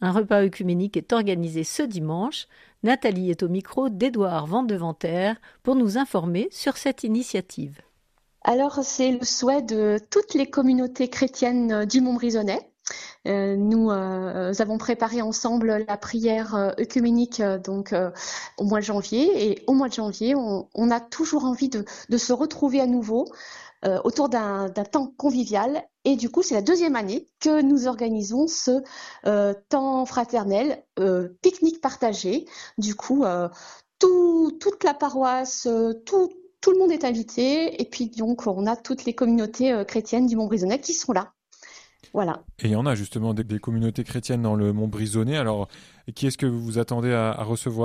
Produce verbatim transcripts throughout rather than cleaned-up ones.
Un repas œcuménique est organisé ce dimanche. Nathalie est au micro d'Édouard Vandeventer pour nous informer sur cette initiative. Alors, c'est le souhait de toutes les communautés chrétiennes du Montbrisonnais. Euh, nous, euh, nous avons préparé ensemble la prière euh, œcuménique euh, donc euh, au mois de janvier. Et au mois de janvier, on, on a toujours envie de, de se retrouver à nouveau euh, autour d'un, d'un temps convivial. Et du coup, c'est la deuxième année que nous organisons ce euh, temps fraternel, euh, pique-nique partagé. Du coup, euh, tout, toute la paroisse, euh, tout Tout le monde est invité et puis donc on a toutes les communautés euh, chrétiennes du Montbrisonnais qui sont là. Voilà. Et il y en a justement des, des communautés chrétiennes dans le Montbrisonnais. Alors, qui est-ce que vous vous attendez à, à recevoir ?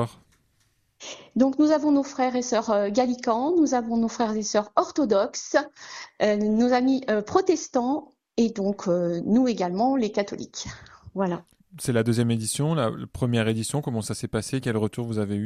Donc nous avons nos frères et sœurs euh, gallicans, nous avons nos frères et sœurs orthodoxes, euh, nos amis euh, protestants et donc euh, nous également les catholiques. Voilà. C'est la deuxième édition, la, la première édition. Comment ça s'est passé ? Quel retour vous avez eu ?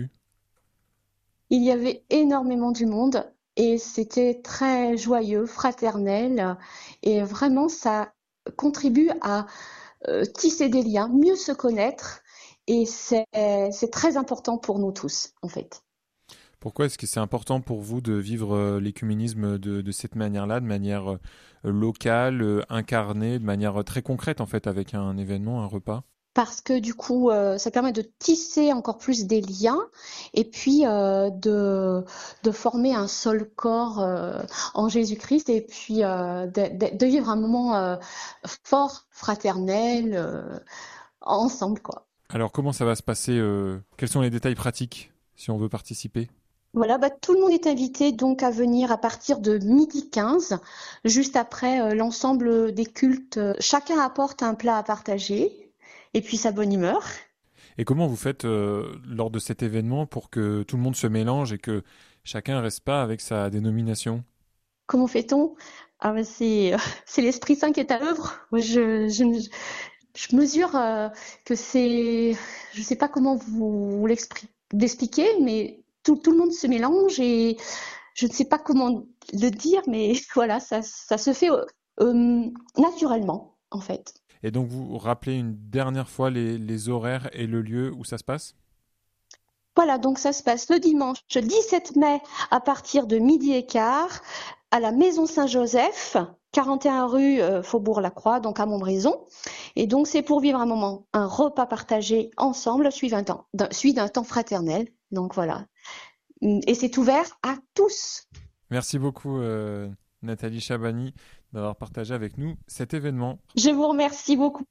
Il y avait énormément du monde et c'était très joyeux, fraternel et vraiment ça contribue à euh, tisser des liens, mieux se connaître et c'est, c'est très important pour nous tous en fait. Pourquoi est-ce que c'est important pour vous de vivre euh, l'écuménisme de, de cette manière-là, de manière euh, locale, euh, incarnée, de manière euh, très concrète en fait, avec un événement, un repas ? Parce que du coup, euh, ça permet de tisser encore plus des liens et puis euh, de, de former un seul corps euh, en Jésus-Christ et puis euh, de, de, de vivre un moment euh, fort, fraternel, euh, ensemble, quoi. Alors comment ça va se passer euh, Quels sont les détails pratiques si on veut participer ? Voilà, bah, tout le monde est invité donc à venir à partir de midi quinze, juste après euh, l'ensemble des cultes. Chacun apporte un plat à partager et puis sa bonne humeur. Et comment vous faites euh, lors de cet événement pour que tout le monde se mélange et que chacun ne reste pas avec sa dénomination ? Comment fait-on ? Ah ben c'est, c'est l'Esprit Saint qui est à l'œuvre. Je, je, je mesure euh, que c'est... Je ne sais pas comment vous l'expliquer, mais tout, tout le monde se mélange et je ne sais pas comment le dire, mais voilà, ça, ça se fait euh, naturellement, en fait. Et donc, vous rappelez une dernière fois les, les horaires et le lieu où ça se passe ? Voilà, donc ça se passe le dimanche dix-sept mai à partir de midi et quart à la Maison Saint-Joseph, quarante et un rue euh, Faubourg-Lacroix, donc à Montbrison. Et donc c'est pour vivre un moment, un repas partagé ensemble, suivi d'un temps, d'un, suivi d'un temps fraternel. Donc voilà. Et c'est ouvert à tous. Merci beaucoup euh, Nathalie Chabani d'avoir partagé avec nous cet événement. Je vous remercie beaucoup.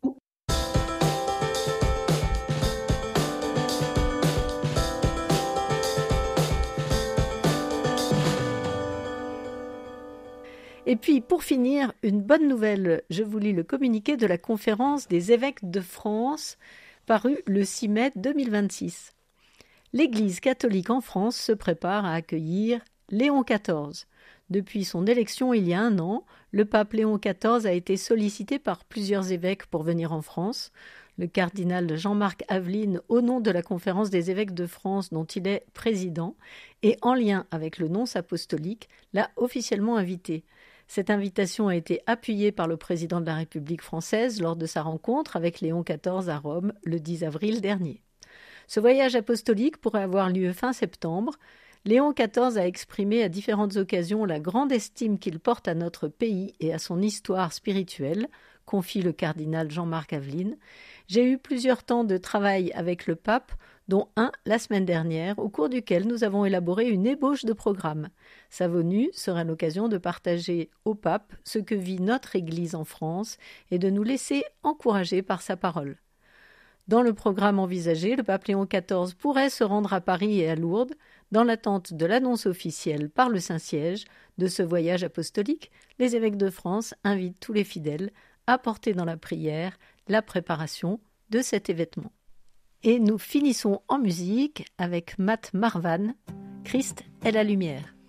Et puis, pour finir, une bonne nouvelle. Je vous lis le communiqué de la conférence des évêques de France, paru le six mai deux mille vingt-six. L'Église catholique en France se prépare à accueillir Léon quatorze. Depuis son élection il y a un an, le pape Léon quatorze a été sollicité par plusieurs évêques pour venir en France. Le cardinal Jean-Marc Aveline, au nom de la conférence des évêques de France dont il est président, et en lien avec le nonce apostolique, l'a officiellement invité. Cette invitation a été appuyée par le président de la République française lors de sa rencontre avec Léon quatorze à Rome le dix avril dernier. Ce voyage apostolique pourrait avoir lieu fin septembre. Léon quatorze a exprimé à différentes occasions la grande estime qu'il porte à notre pays et à son histoire spirituelle, confie le cardinal Jean-Marc Aveline. J'ai eu plusieurs temps de travail avec le pape, dont un la semaine dernière, au cours duquel nous avons élaboré une ébauche de programme. Sa venue sera l'occasion de partager au pape ce que vit notre Église en France et de nous laisser encourager par sa parole. Dans le programme envisagé, le pape Léon quatorze pourrait se rendre à Paris et à Lourdes, dans l'attente de l'annonce officielle par le Saint-Siège de ce voyage apostolique. Les évêques de France invitent tous les fidèles à porter dans la prière la préparation de cet événement. Et nous finissons en musique avec Matt Marvan, Christ est la lumière.